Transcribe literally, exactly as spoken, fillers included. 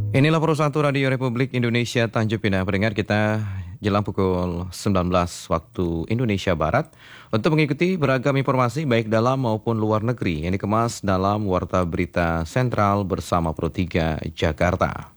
Inilah perusahaan Radio Republik Indonesia Tanjung Pinang. Pendengar, kita jelang pukul sembilan belas waktu Indonesia Barat untuk mengikuti beragam informasi baik dalam maupun luar negeri yang dikemas dalam Warta Berita Sentral bersama Pro tiga Jakarta.